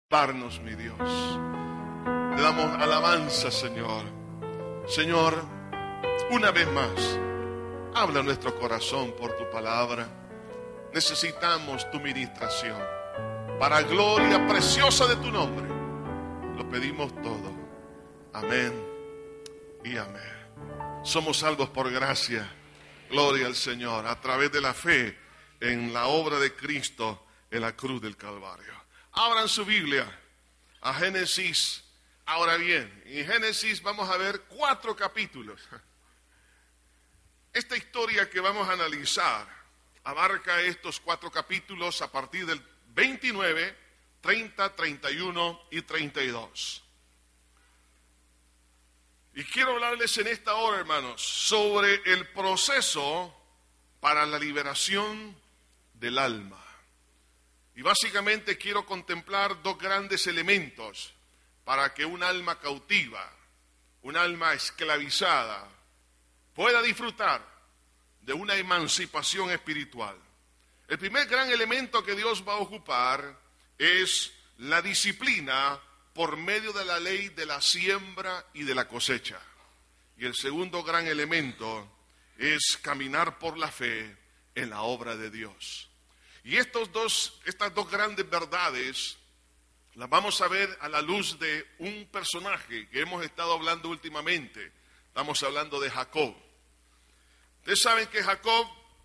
Darnos, mi Dios. Te damos alabanza, Señor. Señor, una vez más, habla nuestro corazón por tu palabra. Necesitamos tu ministración. Para gloria preciosa de tu nombre, lo pedimos todo. Amén y amén. Somos salvos por gracia. Gloria al Señor, a través de la fe en la obra de Cristo en la cruz del Calvario. Abran su Biblia a Génesis. Ahora bien, en Génesis vamos a ver 4 capítulos. Esta historia que vamos a analizar abarca estos 4 capítulos a partir del 29, 30, 31 y 32. Y quiero hablarles en esta hora, hermanos, sobre el proceso para la liberación del alma. Y básicamente quiero contemplar 2 grandes elementos para que un alma cautiva, un alma esclavizada, pueda disfrutar de una emancipación espiritual. El primer gran elemento que Dios va a ocupar es la disciplina por medio de la ley de la siembra y de la cosecha. Y el segundo gran elemento es caminar por la fe en la obra de Dios. Y estas dos grandes verdades las vamos a ver a la luz de un personaje que hemos estado hablando últimamente. Estamos hablando de Jacob. Ustedes saben que Jacob,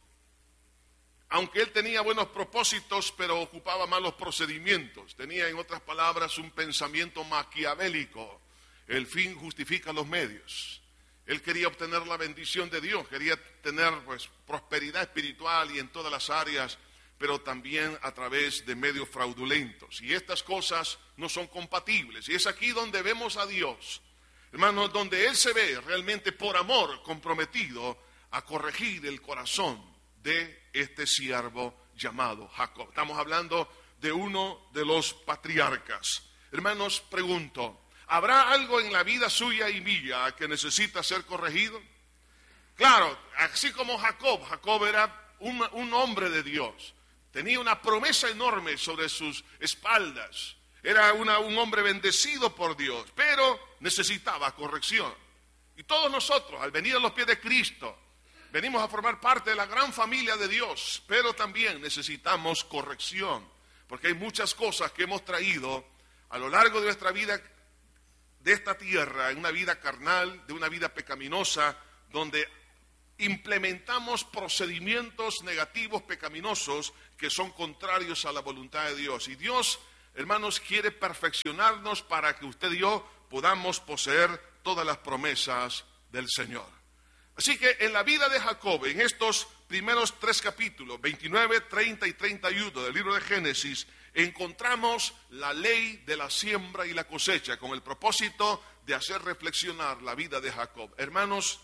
aunque él tenía buenos propósitos, pero ocupaba malos procedimientos. Tenía, en otras palabras, un pensamiento maquiavélico. El fin justifica los medios. Él quería obtener la bendición de Dios, quería tener prosperidad espiritual y en todas las áreas, pero también a través de medios fraudulentos. Y estas cosas no son compatibles. Y es aquí donde vemos a Dios, hermanos, donde Él se ve realmente por amor comprometido a corregir el corazón de este siervo llamado Jacob. Estamos hablando de uno de los patriarcas. Hermanos, pregunto, ¿habrá algo en la vida suya y mía que necesita ser corregido? Claro, así como Jacob era un hombre de Dios. Tenía una promesa enorme sobre sus espaldas. Era un hombre bendecido por Dios, pero necesitaba corrección. Y todos nosotros, al venir a los pies de Cristo, venimos a formar parte de la gran familia de Dios, pero también necesitamos corrección, porque hay muchas cosas que hemos traído a lo largo de nuestra vida, de esta tierra, en una vida carnal, de una vida pecaminosa, donde implementamos procedimientos negativos, pecaminosos, que son contrarios a la voluntad de Dios. Y Dios, hermanos, quiere perfeccionarnos para que usted y yo podamos poseer todas las promesas del Señor. Así que en la vida de Jacob, en estos primeros 3 capítulos, 29, 30 y 31 del libro de Génesis, encontramos la ley de la siembra y la cosecha, con el propósito de hacer reflexionar la vida de Jacob. Hermanos,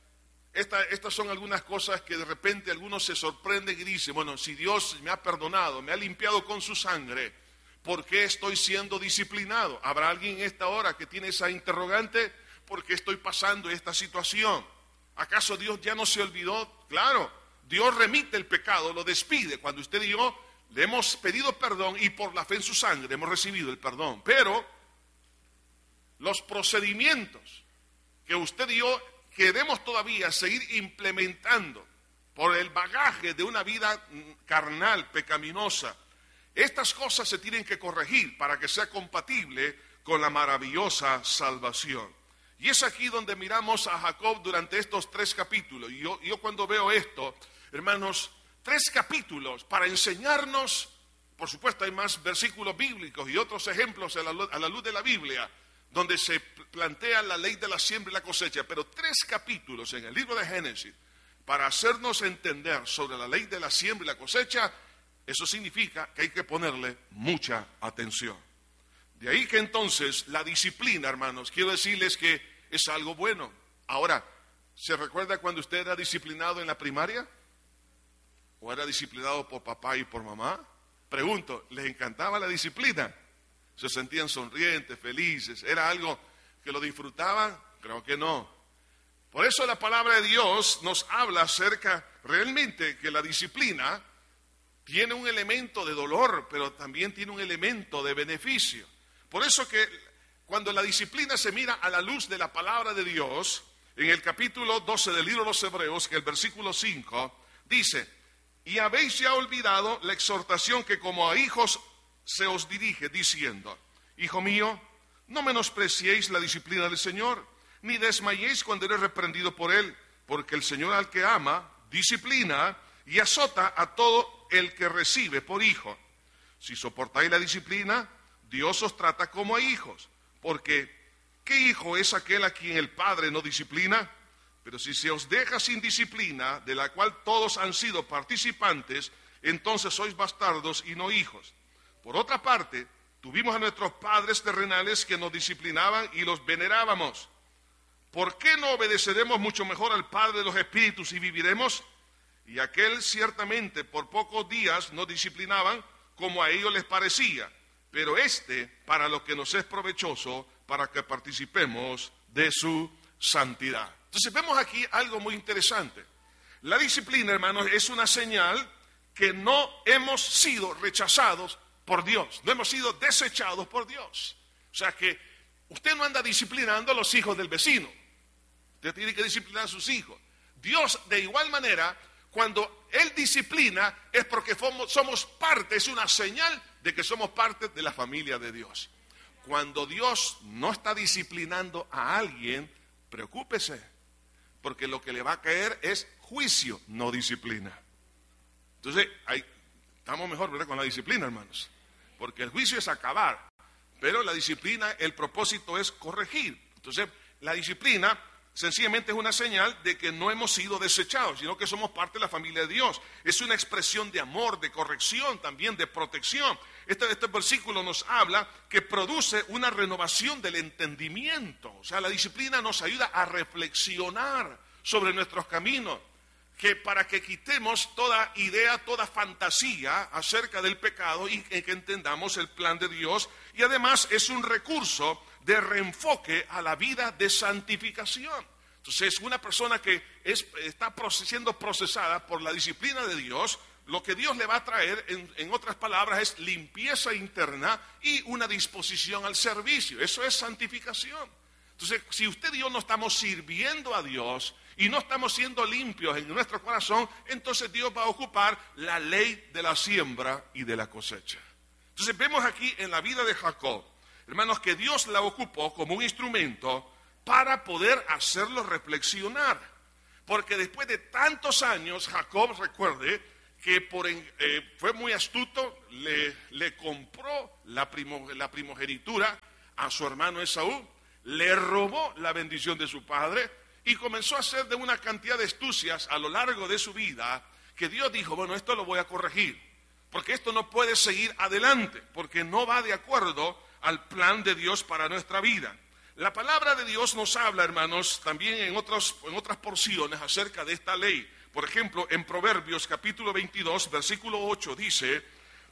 estas son algunas cosas que de repente algunos se sorprenden y dicen, bueno, si Dios me ha perdonado, me ha limpiado con su sangre, ¿por qué estoy siendo disciplinado? ¿Habrá alguien en esta hora que tiene esa interrogante? ¿Por qué estoy pasando esta situación? ¿Acaso Dios ya no se olvidó? Claro, Dios remite el pecado, lo despide. Cuando usted y yo le hemos pedido perdón y por la fe en su sangre hemos recibido el perdón. Pero los procedimientos que usted y yo queremos todavía seguir implementando por el bagaje de una vida carnal, pecaminosa, estas cosas se tienen que corregir para que sea compatible con la maravillosa salvación. Y es aquí donde miramos a Jacob durante estos 3 capítulos. Y yo cuando veo esto, hermanos, 3 capítulos para enseñarnos, por supuesto hay más versículos bíblicos y otros ejemplos a la luz de la Biblia, donde se plantea la ley de la siembra y la cosecha, pero 3 capítulos en el libro de Génesis para hacernos entender sobre la ley de la siembra y la cosecha. Eso significa que hay que ponerle mucha atención. De ahí que entonces la disciplina, hermanos, quiero decirles que es algo bueno. Ahora, ¿se recuerda cuando usted era disciplinado en la primaria? ¿O era disciplinado por papá y por mamá? Pregunto, ¿les encantaba la disciplina? ¿Se sentían sonrientes, felices? ¿Era algo que lo disfrutaban? Creo que no. Por eso la palabra de Dios nos habla acerca realmente que la disciplina tiene un elemento de dolor, pero también tiene un elemento de beneficio. Por eso que cuando la disciplina se mira a la luz de la palabra de Dios, en el capítulo 12 del libro de los Hebreos, que el versículo 5, dice: y habéis ya olvidado la exhortación que como a hijos se os dirige, diciendo: hijo mío, no menospreciéis la disciplina del Señor, ni desmayéis cuando eres reprendido por Él, porque el Señor al que ama, disciplina y azota a todo el que recibe por hijo. Si soportáis la disciplina, Dios os trata como a hijos, porque ¿qué hijo es aquel a quien el Padre no disciplina? Pero si se os deja sin disciplina, de la cual todos han sido participantes, entonces sois bastardos y no hijos. Por otra parte, tuvimos a nuestros padres terrenales que nos disciplinaban y los venerábamos. ¿Por qué no obedeceremos mucho mejor al Padre de los Espíritus y viviremos? Y aquel ciertamente por pocos días nos disciplinaban como a ellos les parecía, pero para lo que nos es provechoso, para que participemos de su santidad. Entonces vemos aquí algo muy interesante. La disciplina, hermanos, es una señal que no hemos sido rechazados por Dios, no hemos sido desechados por Dios. O sea que usted no anda disciplinando a los hijos del vecino, usted tiene que disciplinar a sus hijos. Dios, de igual manera, cuando Él disciplina, es porque somos parte, es una señal de que somos parte de la familia de Dios. Cuando Dios no está disciplinando a alguien, preocúpese, porque lo que le va a caer es juicio, no disciplina. Entonces, ahí estamos mejor, ¿verdad?, con la disciplina, hermanos, porque el juicio es acabar, pero la disciplina, el propósito es corregir. Entonces, la disciplina sencillamente es una señal de que no hemos sido desechados, sino que somos parte de la familia de Dios. Es una expresión de amor, de corrección, también de protección. Este versículo nos habla que produce una renovación del entendimiento. O sea, la disciplina nos ayuda a reflexionar sobre nuestros caminos, que para que quitemos toda idea, toda fantasía acerca del pecado y que entendamos el plan de Dios. Y además es un recurso de reenfoque a la vida de santificación. Entonces, una persona que está siendo procesada por la disciplina de Dios, lo que Dios le va a traer, en otras palabras, es limpieza interna y una disposición al servicio. Eso es santificación. Entonces, si usted y yo no estamos sirviendo a Dios y no estamos siendo limpios en nuestro corazón, entonces Dios va a ocupar la ley de la siembra y de la cosecha. Entonces, vemos aquí en la vida de Jacob, hermanos, que Dios la ocupó como un instrumento para poder hacerlo reflexionar. Porque después de tantos años, Jacob, recuerde, que fue muy astuto, le compró la primogenitura a su hermano Esaú, le robó la bendición de su padre y comenzó a hacer de una cantidad de astucias a lo largo de su vida, que Dios dijo: bueno, esto lo voy a corregir, porque esto no puede seguir adelante, porque no va de acuerdo al plan de Dios para nuestra vida. La palabra de Dios nos habla, hermanos, también en otras porciones acerca de esta ley. Por ejemplo, en Proverbios capítulo 22, versículo 8 dice: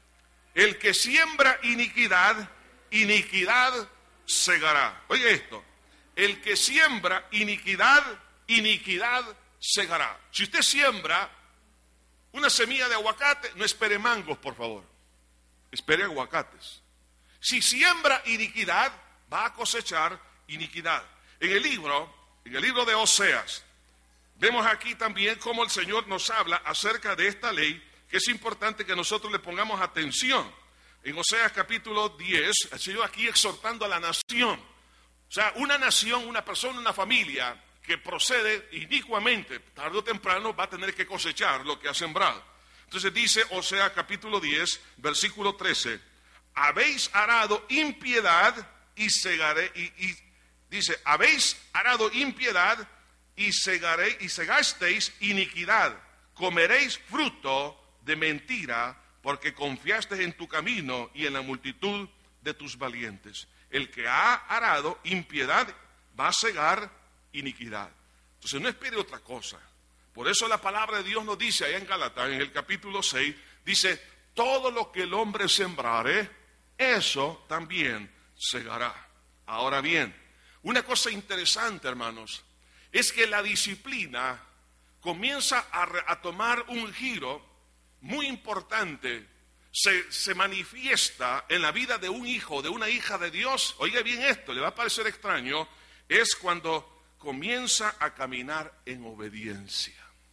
el que siembra iniquidad, iniquidad segará. Oye esto: el que siembra iniquidad, iniquidad segará. Si usted siembra una semilla de aguacate, no espere mangos, por favor, espere aguacates. Si siembra iniquidad, va a cosechar iniquidad. En el libro de Oseas, vemos aquí también cómo el Señor nos habla acerca de esta ley, que es importante que nosotros le pongamos atención. En Oseas capítulo 10, el Señor aquí exhortando a la nación. O sea, una nación, una persona, una familia que procede inicuamente, tarde o temprano va a tener que cosechar lo que ha sembrado. Entonces dice Oseas capítulo 10, versículo 13: habéis arado impiedad y segaré, dice, habéis arado impiedad y segasteis iniquidad, comeréis fruto de mentira, porque confiaste en tu camino y en la multitud de tus valientes. El que ha arado impiedad va a segar iniquidad. Entonces no espere otra cosa. Por eso la palabra de Dios nos dice allá en Gálatas, en el capítulo 6, dice: todo lo que el hombre sembrare, eso también segará. Ahora bien, una cosa interesante, hermanos, es que la disciplina comienza a tomar un giro muy importante se manifiesta en la vida de un hijo, de una hija de Dios, oiga bien esto, le va a parecer extraño, es cuando comienza a caminar en obediencia.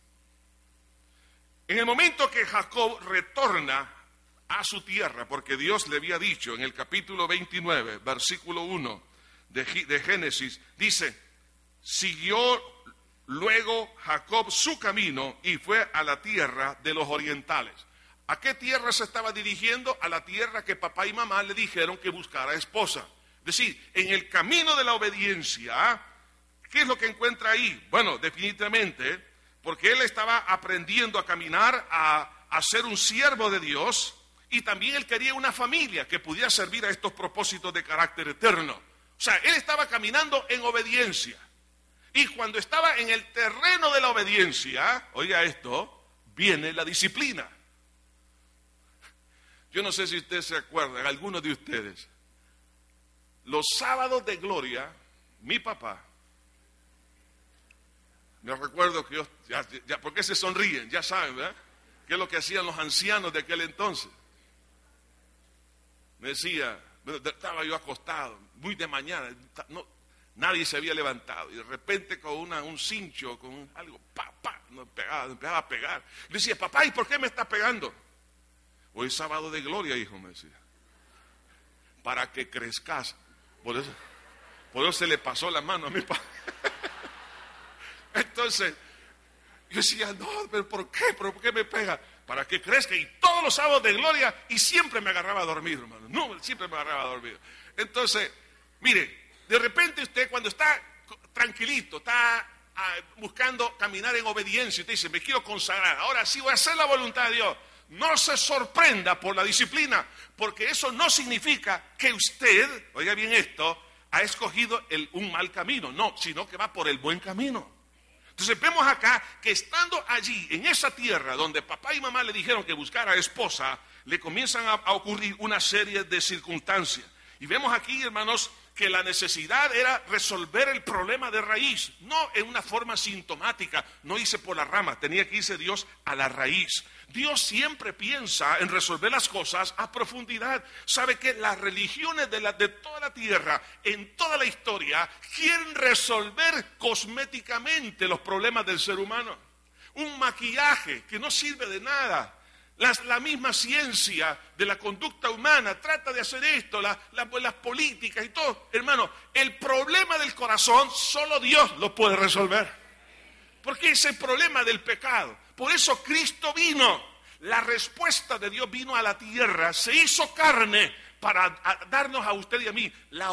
En el momento que Jacob retorna a su tierra, porque Dios le había dicho en el capítulo 29, versículo 1 de Génesis, dice, siguió luego Jacob su camino y fue a la tierra de los orientales. ¿A qué tierra se estaba dirigiendo? A la tierra que papá y mamá le dijeron que buscara esposa. Es decir, en el camino de la obediencia, ¿qué es lo que encuentra ahí? Bueno, definitivamente, porque él estaba aprendiendo a caminar, a ser un siervo de Dios, y también él quería una familia que pudiera servir a estos propósitos de carácter eterno. O sea, él estaba caminando en obediencia. Y cuando estaba en el terreno de la obediencia, oiga esto, viene la disciplina. Yo no sé si ustedes se acuerdan, algunos de ustedes, los sábados de gloria, mi papá, me recuerdo que yo, ya, ¿por qué se sonríen? Ya saben, ¿verdad? ¿Qué es lo que hacían los ancianos de aquel entonces? Me decía, estaba yo acostado, muy de mañana, nadie se había levantado, y de repente con un cincho, con algo, me empezaba a pegar. Le decía, papá, ¿y por qué me está pegando? Hoy es sábado de gloria, hijo, me decía. Para que crezcas. Por eso se le pasó la mano a mi papá. Entonces, yo decía, no, pero ¿por qué? ¿Pero por qué me pega? Para que crezca. Y todos los sábados de gloria, y siempre me agarraba a dormir, hermano. No, siempre me agarraba a dormir. Entonces, mire, de repente usted cuando está tranquilito, está buscando caminar en obediencia, usted dice, me quiero consagrar, ahora sí voy a hacer la voluntad de Dios. No se sorprenda por la disciplina, porque eso no significa que usted, oiga bien esto, ha escogido un mal camino, no, sino que va por el buen camino. Entonces vemos acá que estando allí, en esa tierra donde papá y mamá le dijeron que buscara esposa, le comienzan a ocurrir una serie de circunstancias. Y vemos aquí, hermanos, que la necesidad era resolver el problema de raíz, no en una forma sintomática, no irse por la rama, tenía que irse Dios a la raíz. Dios siempre piensa en resolver las cosas a profundidad. Sabe que las religiones de toda la tierra, en toda la historia, quieren resolver cosméticamente los problemas del ser humano. Un maquillaje que no sirve de nada. La misma ciencia de la conducta humana trata de hacer esto, las políticas y todo. Hermano, el problema del corazón solo Dios lo puede resolver. Porque es el problema del pecado. Por eso Cristo vino. La respuesta de Dios vino a la tierra, se hizo carne para darnos a usted y a mí la